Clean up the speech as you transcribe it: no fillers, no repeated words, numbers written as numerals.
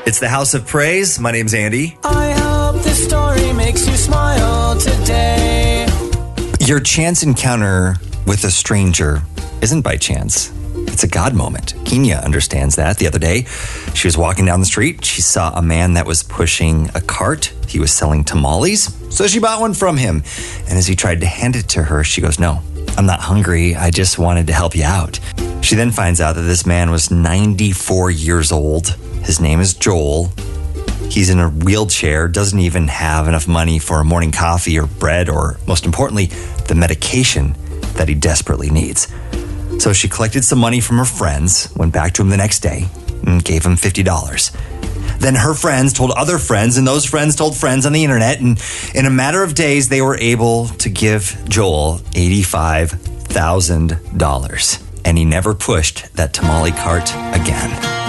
It's the House of Praise. My name's Andy. I hope this story makes you smile today. Your chance encounter with a stranger isn't by chance. It's a God moment. Kenya understands that. The other day, she was walking down the street. She saw a man that was pushing a cart. He was selling tamales. So she bought one from him. And as he tried to hand it to her, she goes, "No, I'm not hungry. I just wanted to help you out." She then finds out that this man was 94 years old. His name is Joel. He's in a wheelchair, doesn't even have enough money for a morning coffee or bread or, most importantly, the medication that he desperately needs. So she collected some money from her friends, went back to him the next day, and gave him $50. Then her friends told other friends, and those friends told friends on the internet, and in a matter of days, they were able to give Joel $85,000. And he never pushed that tamale cart again.